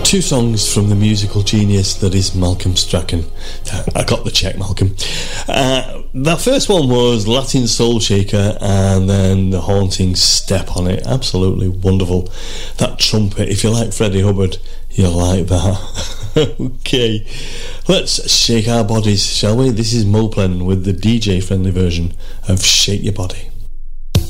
Two songs from the musical genius that is Malcolm Strachan. I got the check, Malcolm. That first one was Latin Soul Shaker, and then the haunting Step on it. Absolutely wonderful. That trumpet, if you like Freddie Hubbard, you'll like that. Okay, let's shake our bodies, shall we? This is Moplen with the DJ-friendly version of Shake Your Body.